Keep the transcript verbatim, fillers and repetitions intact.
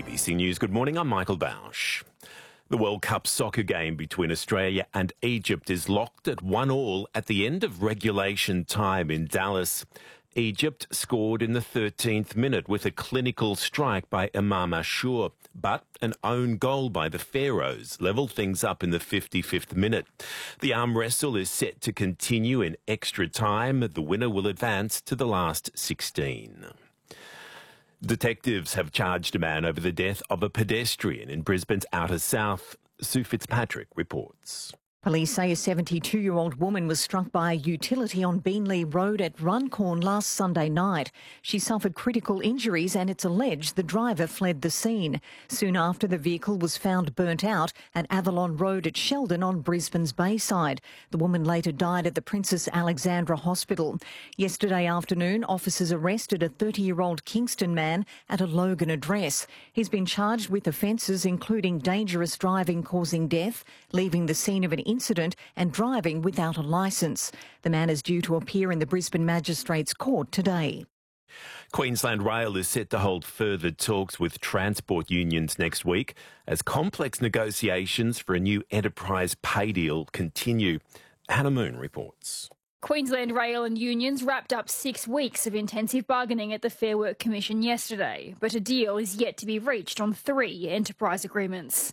A B C News, good morning, I'm Michael Bausch. The World Cup soccer game between Australia and Egypt is locked at one all at the end of regulation time in Dallas. Egypt scored in the thirteenth minute with a clinical strike by Imam Ashur, but an own goal by the Pharaohs levelled things up in the fifty-fifth minute. The arm wrestle is set to continue in extra time. The winner will advance to the last sixteen. Detectives have charged a man over the death of a pedestrian in Brisbane's outer south. Sue Fitzpatrick reports. Police say a seventy-two-year-old woman was struck by a utility on Beenleigh Road at Runcorn last Sunday night. She suffered critical injuries and it's alleged the driver fled the scene. Soon after, the vehicle was found burnt out at Avalon Road at Sheldon on Brisbane's Bayside. The woman later died at the Princess Alexandra Hospital. Yesterday afternoon, officers arrested a thirty-year-old Kingston man at a Logan address. He's been charged with offences including dangerous driving causing death, leaving the scene of an incident and driving without a licence. The man is due to appear in the Brisbane Magistrates Court today. Queensland Rail is set to hold further talks with transport unions next week as complex negotiations for a new enterprise pay deal continue. Hannah Moon reports. Queensland Rail and unions wrapped up six weeks of intensive bargaining at the Fair Work Commission yesterday, but a deal is yet to be reached on three enterprise agreements.